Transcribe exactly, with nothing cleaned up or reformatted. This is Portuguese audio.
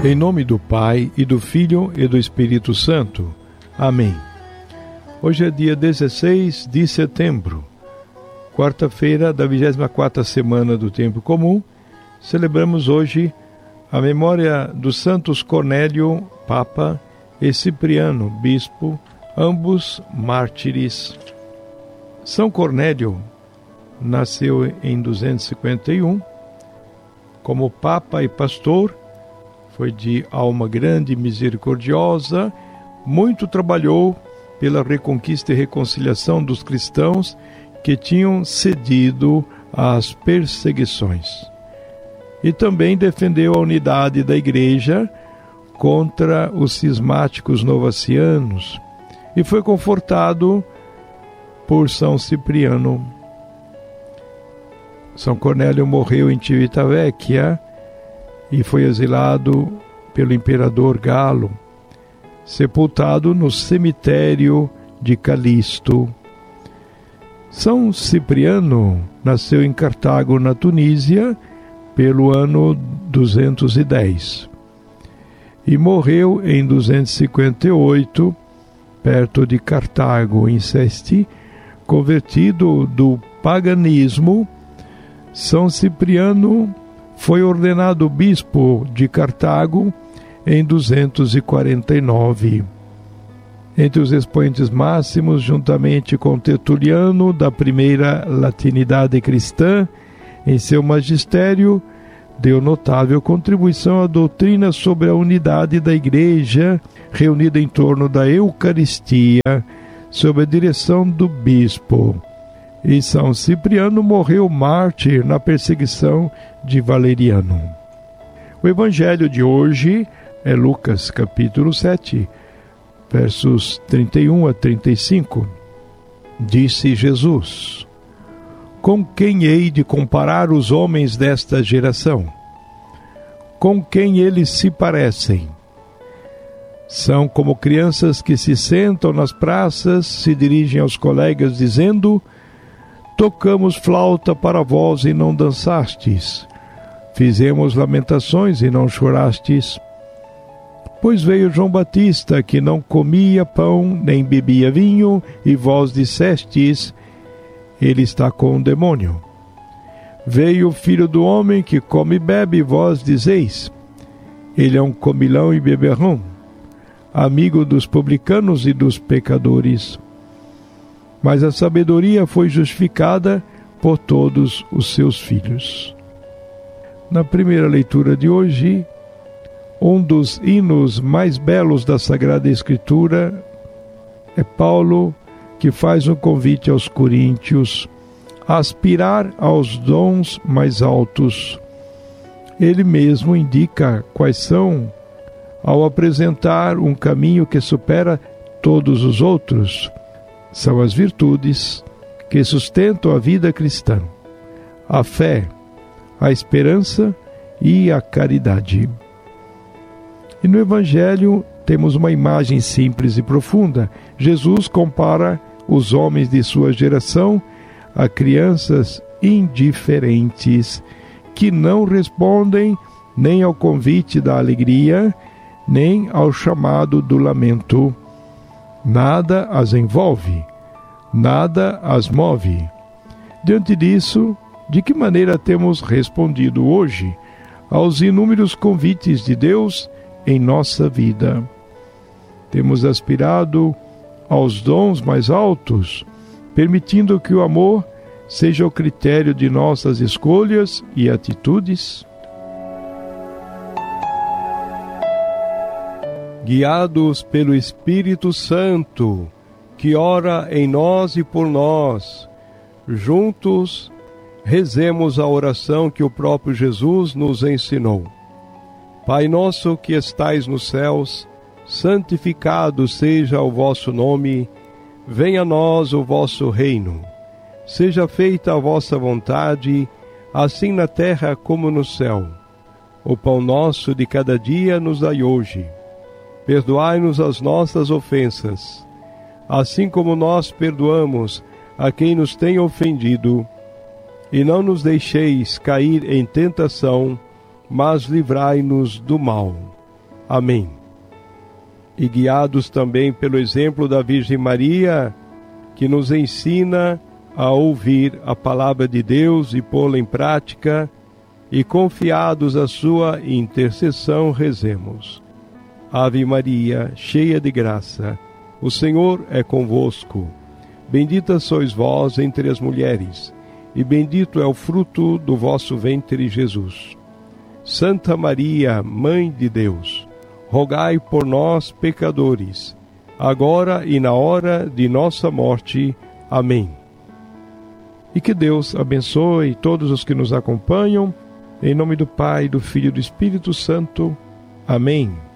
Em nome do Pai, e do Filho, e do Espírito Santo. Amém. Hoje é dia dezesseis de setembro, quarta-feira da vigésima quarta semana do Tempo Comum. Celebramos hoje a memória dos santos Cornélio, Papa, e Cipriano, Bispo, ambos mártires. São Cornélio nasceu em duzentos e cinquenta e um, como Papa e pastor. Foi de alma grande e misericordiosa, muito trabalhou pela reconquista e reconciliação dos cristãos que tinham cedido às perseguições. E também defendeu a unidade da Igreja contra os cismáticos novacianos e foi confortado por São Cipriano. São Cornélio morreu em Civitavecchia e foi exilado pelo imperador Galo, sepultado no cemitério de Calisto. São Cipriano nasceu em Cartago, na Tunísia, pelo ano duzentos e dez, e morreu em duzentos e cinquenta e oito, perto de Cartago, em Sesti, convertido do paganismo. São Cipriano foi ordenado bispo de Cartago em duzentos e quarenta e nove. Entre os expoentes máximos, juntamente com Tertuliano, da primeira latinidade cristã, em seu magistério, deu notável contribuição à doutrina sobre a unidade da Igreja, reunida em torno da Eucaristia, sob a direção do bispo. E São Cipriano morreu mártir na perseguição de Valeriano. O evangelho de hoje é Lucas capítulo sete, versos trinta e um a trinta e cinco. Disse Jesus: Com quem hei de comparar os homens desta geração? Com quem eles se parecem? São como crianças que se sentam nas praças, se dirigem aos colegas dizendo: Tocamos flauta para vós e não dançastes. Fizemos lamentações e não chorastes. Pois veio João Batista, que não comia pão nem bebia vinho, e vós dissestes: ele está com um demônio. Veio o Filho do Homem, que come e bebe, e vós dizeis: ele é um comilão e beberrão, amigo dos publicanos e dos pecadores. Mas a sabedoria foi justificada por todos os seus filhos. Na primeira leitura de hoje, um dos hinos mais belos da Sagrada Escritura é Paulo, que faz um convite aos coríntios a aspirar aos dons mais altos. Ele mesmo indica quais são, ao apresentar um caminho que supera todos os outros. São as virtudes que sustentam a vida cristã: a fé, a esperança e a caridade. E no Evangelho temos uma imagem simples e profunda. Jesus compara os homens de sua geração a crianças indiferentes que não respondem nem ao convite da alegria, nem ao chamado do lamento. Nada as envolve, nada as move. Diante disso, de que maneira temos respondido hoje aos inúmeros convites de Deus em nossa vida? Temos aspirado aos dons mais altos, permitindo que o amor seja o critério de nossas escolhas e atitudes? Guiados pelo Espírito Santo, que ora em nós e por nós, juntos rezemos a oração que o próprio Jesus nos ensinou. Pai nosso que estais nos céus, santificado seja o vosso nome, venha a nós o vosso reino. Seja feita a vossa vontade, assim na terra como no céu. O pão nosso de cada dia nos dai hoje. Perdoai-nos as nossas ofensas, assim como nós perdoamos a quem nos tem ofendido. E não nos deixeis cair em tentação, mas livrai-nos do mal. Amém. E guiados também pelo exemplo da Virgem Maria, que nos ensina a ouvir a palavra de Deus e pô-la em prática, e confiados à sua intercessão, rezemos. Ave Maria, cheia de graça, o Senhor é convosco. Bendita sois vós entre as mulheres, e bendito é o fruto do vosso ventre, Jesus. Santa Maria, Mãe de Deus, rogai por nós, pecadores, agora e na hora de nossa morte. Amém. E que Deus abençoe todos os que nos acompanham, em nome do Pai, do Filho e do Espírito Santo. Amém.